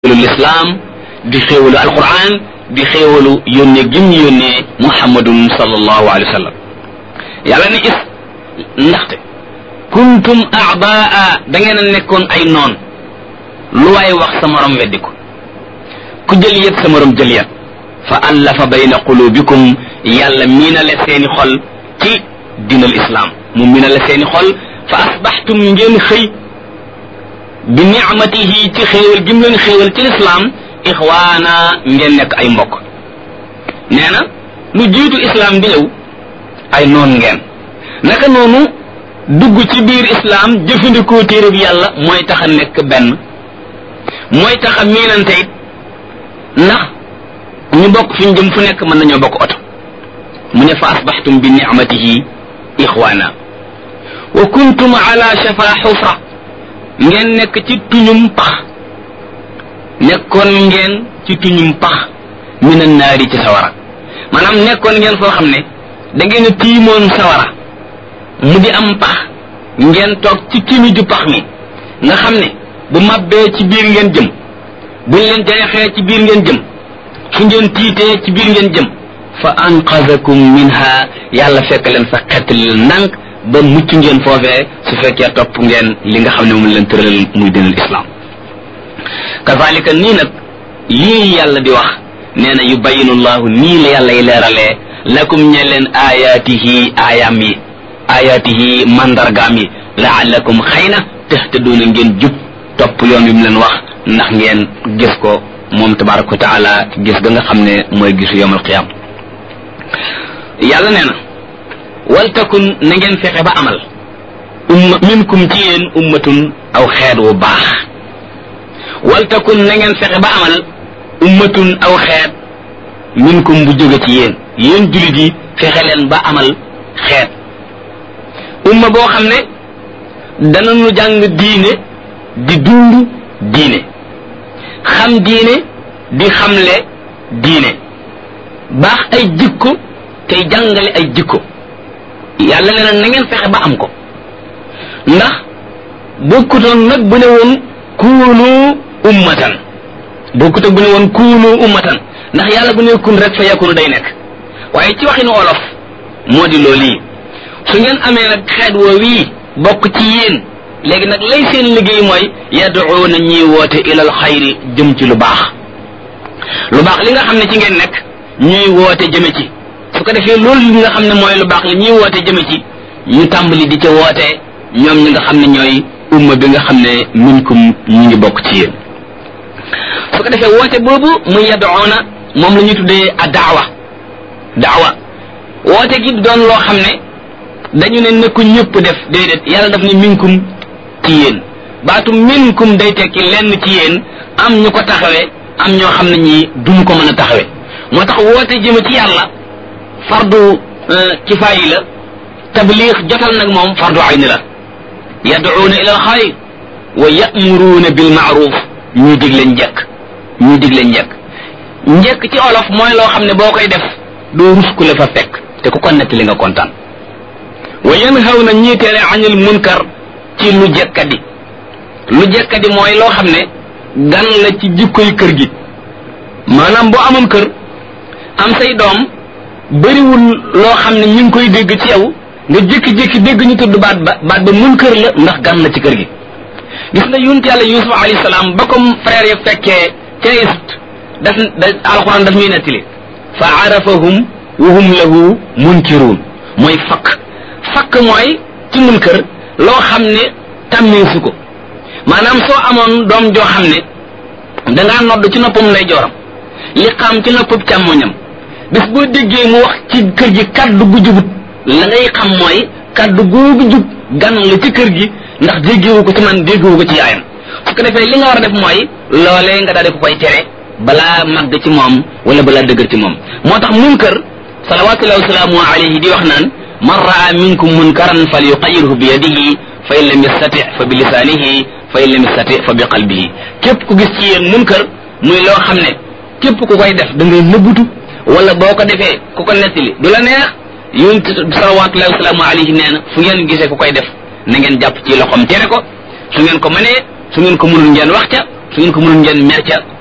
l'islam di xéewalu alquran di xéewalu yónnee gim ñu yónnee muhammadun sallallahu alayhi wa sallam yàlla ne is ndaxte kuntum a'daa da ngeen a nekkoon ay noon lu waay wax sa morom weddi ko ku jël yët sa morom jël yët fa allafa bayna qulubikum yàlla miinale seeni xol ci dinal islam mu miinale seeni xol fa asbaxtum ngeen xëy bi ni'matihi ci xéewal gi mu leen xéewal ci lislaam ixwaana ngeen nekk ay mbokk nee na lu jiitu islam di ñëw ay noon ngeen naka noonu dugg ci biir islam jëfandikoo téere bi yàlla mooy tax a nekk benn mooy tax a miinante it ndax ñu bokk fi ñu jëm fu nekk mën nañoo bokk oto mu ne fa asbaxtum bi ni'matihi ixwaana wa kuntum ala shafa xufra ngeen nekk ci tuñum pax nekkoon ngeen ci tuñum pax minan naari ci sawara maanaam nekkoon ngeen foo xam ne da ngeen a tiimoon sawara mu di am pax ngeen toog ci timi ju pax mi nga xam ne bu mabbee ci biir ngeen jëm buñ leen jeexee ci biir ngeen jëm fu ngeen tiitee ci biir ngeen jëm fa anqazakum minha yàlla fekk leen fa xettali leen ndànk ba mucc ngeen foofee su fekkee topp ngeen li nga xam ne moom leen tëralal muy dinal islam kazalika nii nag lii yàlla di wax nee na yubayinu llahu nii la yàlla yi leeralee lakum ñe leen ayaatihi mandargaam yi laallakum xëy na tahtaduuna ngeen jub topp yoon wi mu leen wax ndax ngeen gis ko moom tabaraka wa taala gis ga nga xam ne mooy gisu yawmal qiyaam yàlla nee na waltakun na ngeen fexe ba amal minkum ci yéen ummatun aw xeet wu baax waltakun na ngeen fexe ba amal ummatun aw xeet minkum bu jóge ci yéen jullit yi fexe leen ba amal xeet umma boo xam ne danañu jàng diine di dund diine xam diine di xamle diine baax ay jikko tey jàngale ay jikko yàlla nee na ngeen fexe ba am ko ndax bokkutoon nag bu ne woon kuunu ummatan bokkutoon bu ne woon kuunu ummatan ndax yàlla bu ne kun rek fa yakunu day nekk waaye ci waxinu olof moo di loolu yi su ngeen amee nag xeet woo wii bokk ci yéen léegi nag lay seen liggéey mooy yad'uuna ñiy woote ilal xayri jëm ci lu baax li nga xam ne ci ngeen nekk ñuy woote jëme ci su ko defee loolu li nga xam ne mooy lu baax li ñuy woote jëme ci ñu tàmbali di ca woote ñoom ñi nga xam ne ñooy umma bi nga xam ne minkum ñi ngi bokk ci yéen su ko defee woote boobu muy yad'uuna moom la ñuy tuddee a daawa woote gi doon loo xam ne dañu ne nekku ñëpp def déedéet yàlla daf ne minkum ci yéen baatu minkum day tekki lenn ci yéen am ñu ko taxawe am ñoo xam ne ñi duñu ko mën a taxawe moo tax woote jëme ci yàlla fardu kifaayi la tabliix jotal nag moom fardu ayni la yad'uuna ila alxayr wa ya'muruuna bil ma'ruf ñuy digle njekk ci olof mooy loo xam ne boo koy def doo rus ku la fa fekk te ku ko nett li nga kontaan wa yanhawna ñii tere anil munkar ci lu jekkadi mooy loo xam ne gan la ci jikkoy kër gi maanaam boo amoon kër am say doom bëriwul loo xam ne ñu ngi koy dégg ci yow nga jékki-jékki dégg ñu tudd baat ba munkar la ndax gan la ci kër gi gis nga yonent yàlla Yuusuf alayhi salaam ba comme frère ya fekkee ca Égypte alxuraan daf ñuy nettali fa arafahum wa hum lahu munkiruun mooy fakk mooy ci munkar loo xam ne tàmmeesu ko maanaam soo amoon doom joo xam ne dangaa nodd ci noppam nday jooram li xam ci noppam càmmoñam bis boo déggee mu wax ci kër gi kaddu gu jubut la ngay xam mooy kaddu googu jub gan la ci kër gi ndax déggewu ko ci man déggewu ko ci yaayam su ko defee li nga war a def mooy loolee nga daal di ko koy tere balaa màgg ci moom wala balaa dëgër ci moom moo tax munkar salawatullahi wa salaamu alayhi di wax naan man raa minkum munkaran falyuqayyirhu bi yadihi fa in lam yastati fa bi lisaanihi fa in lam yastati fa bi qalbihi képp ku gis ci yéen munkar muy loo xam ne képp ku koy def da ngay nëbbutu wala boo ko defee ku ko nettali du la neex yonent salawatullahi wa salaamu alayhi nee na fu ngeen gisee ku koy def na ngeen jàpp ci loxoom tere ko su ngeen ko mënee su ngeen ko mënul ngeen wax ca su ngeen ko mënul ngeen mer ca